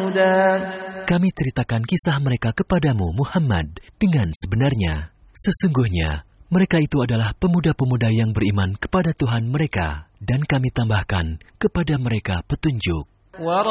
Kami ceritakan kisah mereka kepadamu, Muhammad, dengan sebenarnya. Sesungguhnya, mereka itu adalah pemuda-pemuda yang beriman kepada Tuhan mereka, dan kami tambahkan kepada mereka petunjuk.